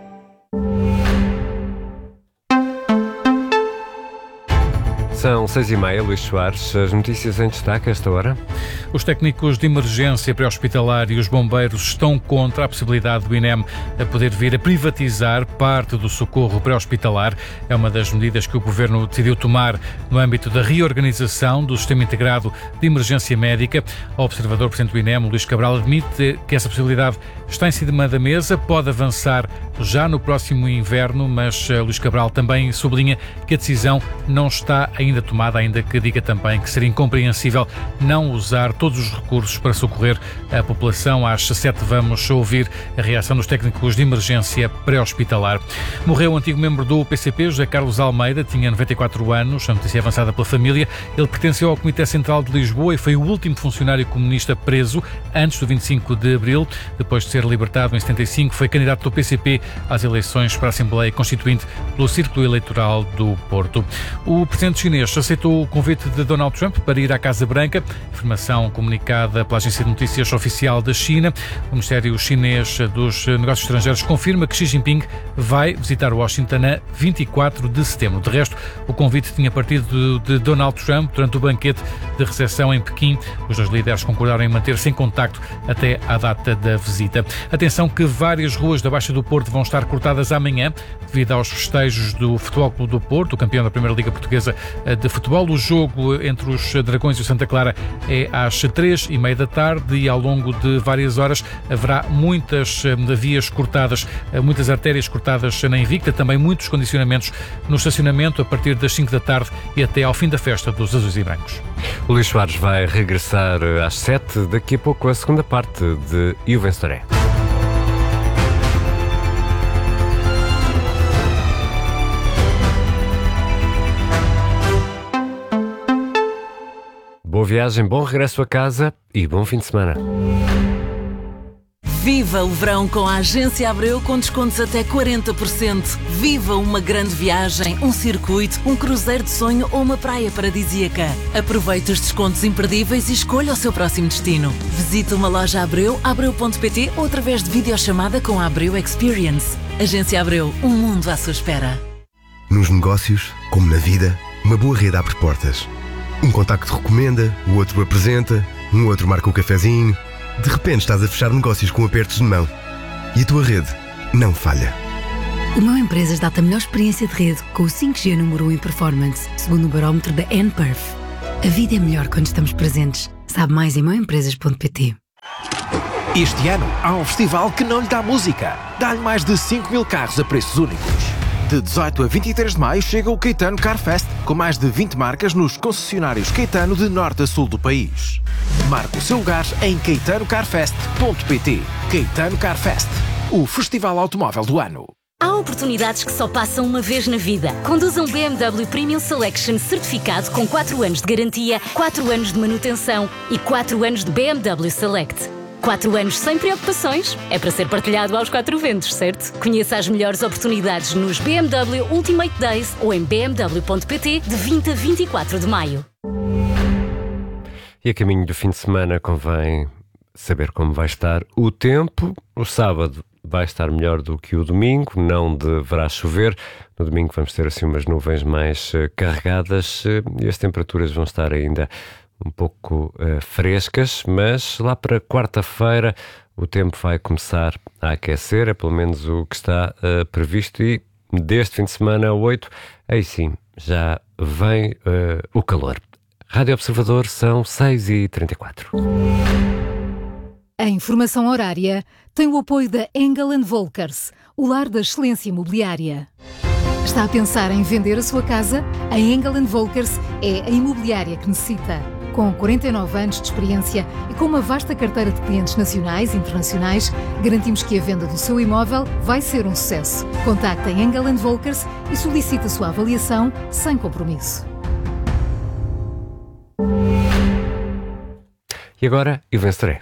São seis e meia, Luís Soares. As notícias em destaque a esta hora. Os técnicos de emergência pré-hospitalar e os bombeiros estão contra a possibilidade do I N E M a poder vir a privatizar parte do socorro pré-hospitalar. É uma das medidas que o Governo decidiu tomar no âmbito da reorganização do Sistema Integrado de Emergência Médica. O observador presidente do I N E M, Luís Cabral, admite que essa possibilidade está em cima da mesa, pode avançar já no próximo inverno, mas uh, Luís Cabral também sublinha que a decisão não está ainda tomada, ainda que diga também que seria incompreensível não usar todos os recursos para socorrer a população. Às sete vamos ouvir a reação dos técnicos de emergência pré-hospitalar. Morreu o antigo membro do P C P, José Carlos Almeida, tinha noventa e quatro anos, a notícia avançada pela família. Ele pertenceu ao Comitê Central de Lisboa e foi o último funcionário comunista preso antes do vinte e cinco de abril. Depois de ser libertado em setenta e cinco, foi candidato do P C P às eleições para a Assembleia Constituinte pelo Círculo Eleitoral do Porto. O presidente chinês aceitou o convite de Donald Trump para ir à Casa Branca. Informação comunicada pela agência de notícias oficial da China. O Ministério Chinês dos Negócios Estrangeiros confirma que Xi Jinping vai visitar Washington a vinte e quatro de setembro. De resto, o convite tinha partido de Donald Trump durante o banquete de recepção em Pequim. Os dois líderes concordaram em manter-se em contacto até à data da visita. Atenção que várias ruas da Baixa do Porto vão estar cortadas amanhã devido aos festejos do Futebol Clube do Porto, o campeão da Primeira Liga Portuguesa de Futebol. O jogo entre os Dragões e o Santa Clara é às três e meia da tarde e ao longo de várias horas haverá muitas vias cortadas, muitas artérias cortadas na Invicta, também muitos condicionamentos no estacionamento a partir das cinco da tarde e até ao fim da festa dos Azuis e Brancos. O Luís Soares vai regressar às sete, daqui a pouco a segunda parte de E o Vencerei. boa viagem, bom regresso a casa e bom fim de semana. Viva o verão com a Agência Abreu com descontos até quarenta por cento. Viva uma grande viagem, um circuito, um cruzeiro de sonho ou uma praia paradisíaca. Aproveite os descontos imperdíveis e escolha o seu próximo destino. Visite uma loja Abreu, abreu ponto pt ou através de videochamada com a Abreu Experience. Agência Abreu, um mundo à sua espera. Nos negócios, como na vida, uma boa rede abre portas. Um contacto recomenda, o outro apresenta, um outro marca o cafezinho. De repente estás a fechar negócios com apertos de mão. E a tua rede não falha. O Meu Empresas dá-te a melhor experiência de rede com o cinco G número um em performance, segundo o barómetro da N Perf. A vida é melhor quando estamos presentes. Sabe mais em meu empresas ponto pt. Este ano há um festival que não lhe dá música. Dá-lhe mais de cinco mil carros a preços únicos. De dezoito a vinte e três de maio chega o Caetano Car Fest, com mais de vinte marcas nos concessionários Caetano de norte a sul do país. Marque o seu lugar em caetano car fest ponto pt. Caetano Car Fest, o festival automóvel do ano. Há oportunidades que só passam uma vez na vida. Conduza um B M W Premium Selection certificado com quatro anos de garantia, quatro anos de manutenção e quatro anos de B M W Select. quatro anos sem preocupações. É para ser partilhado aos quatro ventos, certo? Conheça as melhores oportunidades nos B M W Ultimate Days ou em b m w ponto pt de vinte a vinte e quatro de maio. E a caminho do fim de semana convém saber como vai estar o tempo. O sábado vai estar melhor do que o domingo, não deverá chover. No domingo vamos ter assim umas nuvens mais uh, carregadas uh, e as temperaturas vão estar ainda um pouco uh, frescas, mas lá para quarta-feira o tempo vai começar a aquecer, é pelo menos o que está uh, previsto, e deste fim de semana a oito, aí sim, já vem uh, o calor. Rádio Observador, são seis e trinta e quatro. A informação horária tem o apoio da Engel and Volkers, o lar da excelência imobiliária. Está a pensar em vender a sua casa? A Engel and Volkers é a imobiliária que necessita. Com quarenta e nove anos de experiência e com uma vasta carteira de clientes nacionais e internacionais, garantimos que a venda do seu imóvel vai ser um sucesso. Contacte a Engel and Volkers e solicite a sua avaliação sem compromisso. E agora, eu vencerei.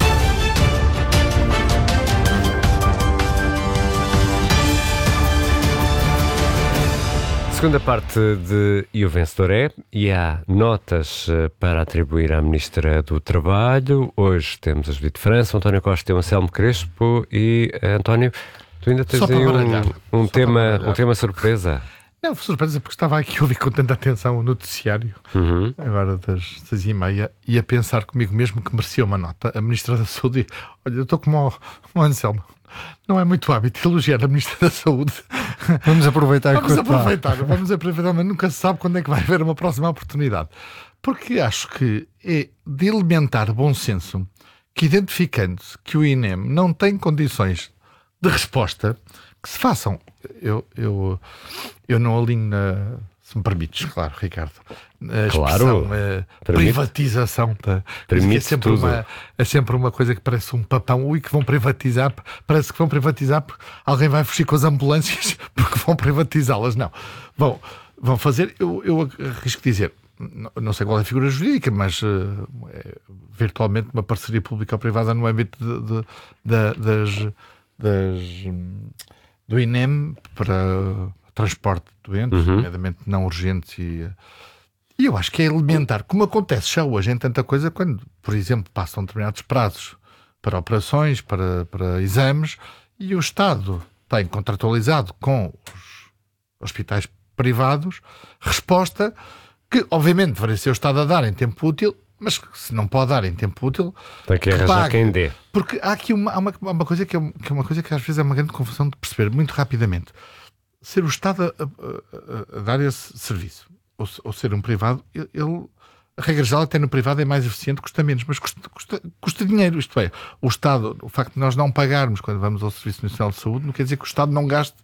Segunda parte de E o Vencedor é, e há notas para atribuir à Ministra do Trabalho. Hoje temos a Judite França, o António Costa e o Anselmo Crespo. E, António, tu ainda tens aí um, um, tema, um tema surpresa. Não, surpresa porque estava aqui a ouvir com tanta atenção o noticiário, uhum. agora das seis e meia, e a pensar comigo mesmo que merecia uma nota. A Ministra da Saúde, olha, eu estou como o, como o Anselmo. Não é muito hábito elogiar a Ministra da Saúde. Vamos aproveitar. Vamos aproveitar, vamos aproveitar, mas nunca se sabe quando é que vai haver uma próxima oportunidade. Porque acho que é de elementar bom senso que, identificando-se que o I N E M não tem condições de resposta, que se façam. Eu, eu, eu não alinho na... Se me permites, claro, Ricardo. A expressão, claro, a privatização. Da, é, sempre uma, é sempre uma coisa que parece um papão. Ui, que vão privatizar. Parece que vão privatizar porque alguém vai fugir com as ambulâncias porque vão privatizá-las. Não. Vão, vão fazer, eu, eu arrisco dizer, não, não sei qual é a figura jurídica, mas uh, é, virtualmente uma parceria pública-privada no âmbito de, de, de, das, das, do I N E M para transporte de doentes, uhum. nomeadamente não urgentes, e, e eu acho que é elementar, como acontece já hoje em tanta coisa, quando, por exemplo, passam determinados prazos para operações, para, para exames, e o Estado tem contratualizado com os hospitais privados resposta que, obviamente, deveria ser o Estado a dar em tempo útil, mas se não pode dar em tempo útil, tem que arranjar quem dê. Porque há aqui uma, há uma, uma, coisa que é, que é uma coisa que às vezes é uma grande confusão de perceber, muito rapidamente. Ser o Estado a, a, a, a dar esse serviço, ou, ou ser um privado, ele, ele, a regra geral até no privado é mais eficiente, custa menos, mas custa, custa, custa dinheiro, isto é, o Estado, o facto de nós não pagarmos quando vamos ao Serviço Nacional de Saúde, não quer dizer que o Estado não gaste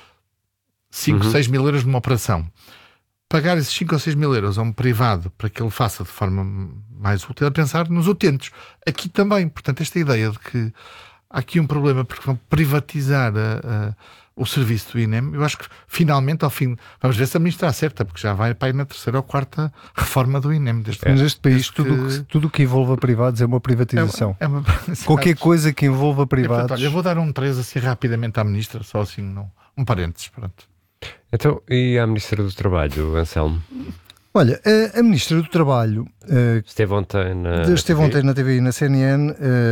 cinco, uhum. seis mil euros numa operação. Pagar esses cinco ou seis mil euros a um privado para que ele faça de forma mais útil é pensar nos utentes. Aqui também, portanto, esta ideia de que há aqui um problema porque vão privatizar a... a o serviço do I N E M. Eu acho que finalmente, ao fim, vamos ver se a ministra acerta, porque já vai para aí na terceira ou quarta reforma do I N E M. Desde, Mas neste país, tudo que... que, tudo que envolva privados é uma privatização. É uma, é uma... Qualquer coisa que envolva privados. É, portanto, olha, eu vou dar um três assim rapidamente à ministra, só assim, não, um parênteses, pronto. Então, e à ministra do Trabalho, Anselmo? Olha, a, a Ministra do Trabalho uh, esteve ontem na esteve ontem na T V e na C N N uh,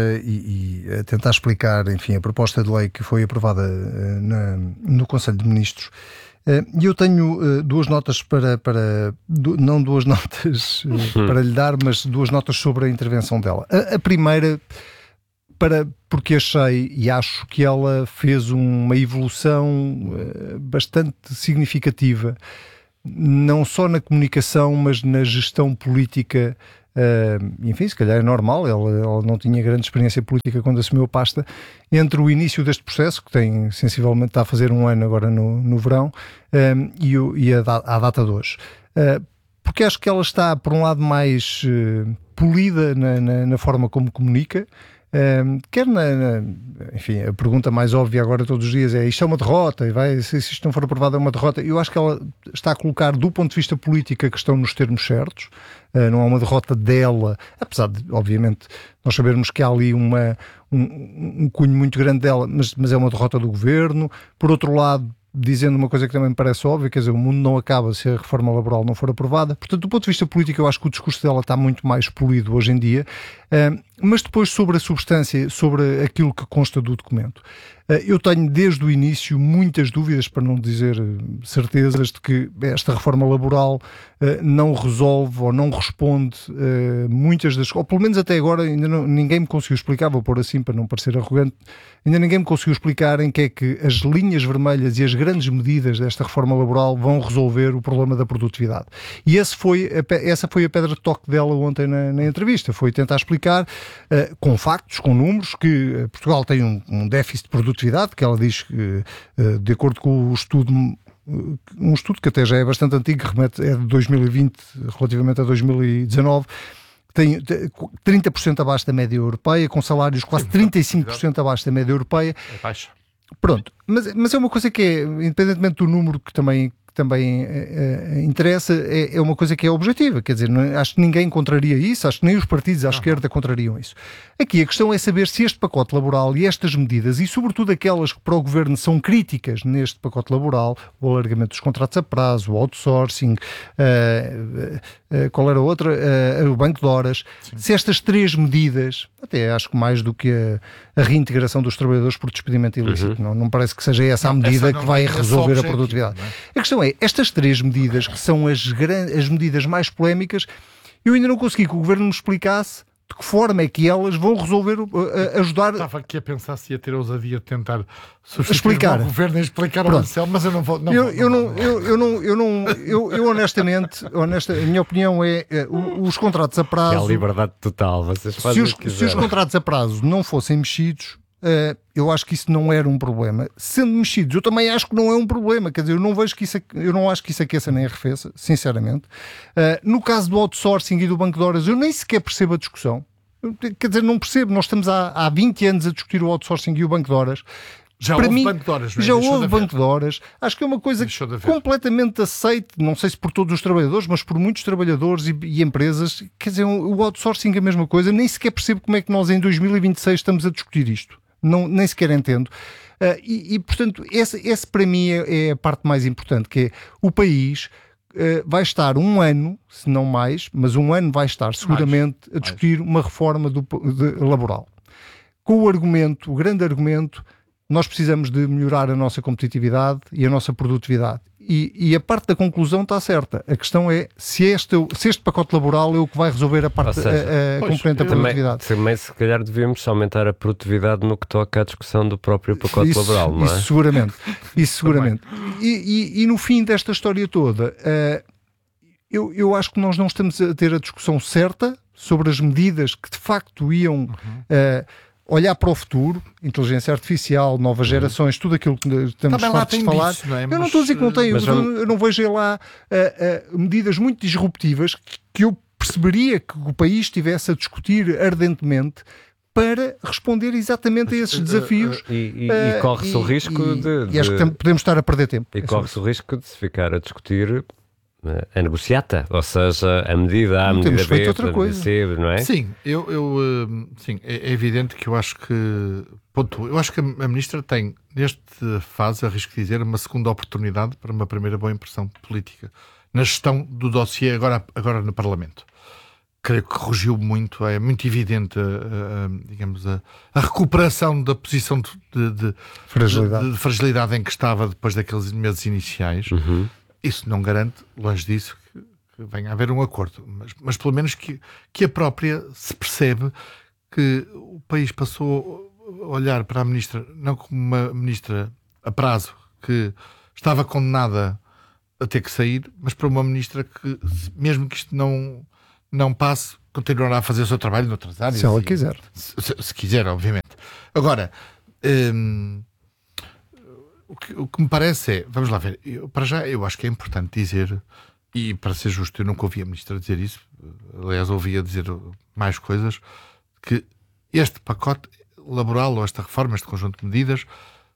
e, e a tentar explicar, enfim, a proposta de lei que foi aprovada uh, na, no Conselho de Ministros. Uh, e eu tenho uh, duas notas para, para du, não duas notas uh, para lhe dar, mas duas notas sobre a intervenção dela. A, a primeira, para, porque achei e acho que ela fez uma evolução uh, bastante significativa, não só na comunicação, mas na gestão política. Uh, enfim, se calhar é normal, ela, ela não tinha grande experiência política quando assumiu a pasta, entre o início deste processo, que tem sensivelmente, está a fazer um ano agora no, no verão, um, e, o, e a, a data de hoje. Uh, porque acho que ela está, por um lado, mais uh, polida na, na, na forma como comunica. Um, quer na, na, enfim, a pergunta mais óbvia agora todos os dias é: isto é uma derrota, e vai, se isto não for aprovado é uma derrota. Eu acho que ela está a colocar, do ponto de vista político, a questão nos termos certos. Uh, não é uma derrota dela, apesar de, obviamente, nós sabermos que há ali uma, um, um cunho muito grande dela, mas, mas é uma derrota do governo. Por outro lado, dizendo uma coisa que também me parece óbvia, quer dizer, o mundo não acaba se a reforma laboral não for aprovada. Portanto, do ponto de vista político, eu acho que o discurso dela está muito mais polido hoje em dia. Uh, mas depois, sobre a substância, sobre aquilo que consta do documento, uh, eu tenho desde o início muitas dúvidas, para não dizer certezas, de que esta reforma laboral uh, não resolve ou não responde uh, muitas das... Ou pelo menos até agora ainda não, ninguém me conseguiu explicar, vou pôr assim para não parecer arrogante, ainda ninguém me conseguiu explicar em que é que as linhas vermelhas e as grandes medidas desta reforma laboral vão resolver o problema da produtividade. E esse foi a, essa foi a pedra de toque dela ontem na, na entrevista, foi tentar explicar uh, com factos, com números, que uh, Portugal tem um, um déficit de produtividade, que ela diz que, uh, de acordo com o estudo, uh, um estudo que até já é bastante antigo, que remete, é de dois mil e vinte relativamente a dois mil e dezanove, tem trinta por cento abaixo da média europeia, com salários quase trinta e cinco por cento abaixo da média europeia. É baixo. Pronto, mas, mas é uma coisa que é, independentemente do número que também... também uh, interessa, é, é uma coisa que é objetiva, quer dizer, não, acho que ninguém contraria isso, acho que nem os partidos à esquerda contrariam isso. Aqui a questão é saber se este pacote laboral e estas medidas, e sobretudo aquelas que para o governo são críticas neste pacote laboral, o alargamento dos contratos a prazo, o outsourcing, uh, uh, qual era a outra? Uh, o banco de horas. Sim. Se estas três medidas, até acho que mais do que a, a reintegração dos trabalhadores por despedimento ilícito, uhum. não, não parece que seja essa a medida essa que vai resolver a produtividade. É? A questão é, estas três medidas, que são as, as medidas mais polémicas, eu ainda não consegui que o governo me explicasse de que forma é que elas vão resolver, uh, ajudar... Estava aqui a pensar se ia ter a ousadia de tentar substituir explicar. o governo e explicar ao Marcelo, mas eu não vou... Não eu, vou, eu, não, não, não, eu, eu não... Eu, não eu, eu honestamente, honesta, a minha opinião é, é os contratos a prazo... É a liberdade total, vocês fazem se os, se os contratos a prazo não fossem mexidos, Uh, eu acho que isso não era um problema. Sendo mexidos, eu também acho que não é um problema. Quer dizer, eu não vejo que isso, eu não acho que isso aqueça nem arrefeça, sinceramente. Uh, no caso do outsourcing e do banco de horas, eu nem sequer percebo a discussão. Eu, quer dizer, não percebo. Nós estamos há, há vinte anos a discutir o outsourcing e o banco de horas. Já Para houve mim, banco de horas, não é? Já Deixou houve de banco de horas. Acho que é uma coisa completamente aceite, não sei se por todos os trabalhadores, mas por muitos trabalhadores e, e empresas. Quer dizer, o outsourcing é a mesma coisa. Nem sequer percebo como é que nós em dois mil e vinte e seis estamos a discutir isto. Não, nem sequer entendo. Uh, e, e, portanto, esse, esse para mim é, é a parte mais importante, que é o país uh, vai estar um ano, se não mais, mas um ano vai estar seguramente mais, a discutir mais. uma reforma do, de, laboral. Com o argumento, o grande argumento, nós precisamos de melhorar a nossa competitividade e a nossa produtividade. E, e a parte da conclusão está certa. A questão é se este, se este pacote laboral é o que vai resolver a parte seja, a, a pois, componente da produtividade. Também, também, se calhar, devemos aumentar a produtividade no que toca à discussão do próprio pacote isso, laboral, não é? Isso seguramente. Isso seguramente. E, e, e no fim desta história toda, uh, eu, eu acho que nós não estamos a ter a discussão certa sobre as medidas que de facto iam... Uhum. Uh, olhar para o futuro, inteligência artificial, novas gerações, tudo aquilo que estamos fartos de falar. Disso, não é? Eu mas, não estou a dizer que não tem, eu, vamos... eu não vejo lá uh, uh, medidas muito disruptivas que eu perceberia que o país estivesse a discutir ardentemente para responder exatamente a esses desafios. E, e, e corre-se uh, o risco e, de, de... E acho que podemos estar a perder tempo. E corre-se o risco de se ficar a discutir a negociata, ou seja, a medida A, a medida B, a medida C, não é? Sim, eu, eu, sim, é evidente que eu acho que, ponto, eu acho que a Ministra tem, nesta fase, arrisco de dizer, uma segunda oportunidade para uma primeira boa impressão política na gestão do dossiê agora, agora no Parlamento. Creio que corrigiu muito, é muito evidente a, a, digamos, a, a recuperação da posição de, de, de, fragilidade. De, de fragilidade em que estava depois daqueles meses iniciais. Uhum. Isso não garante, longe disso, que, que venha a haver um acordo, mas, mas pelo menos que, que a própria se percebe que o país passou a olhar para a Ministra não como uma Ministra a prazo, que estava condenada a ter que sair, mas para uma Ministra que, mesmo que isto não, não passe, continuará a fazer o seu trabalho noutras áreas. Se ela e, quiser. Se, se, se quiser, obviamente. Agora... Hum, O que, o que me parece é, vamos lá ver, eu, para já eu acho que é importante dizer, e para ser justo, eu nunca ouvi a Ministra dizer isso, aliás ouvia dizer mais coisas, que este pacote laboral ou esta reforma, este conjunto de medidas,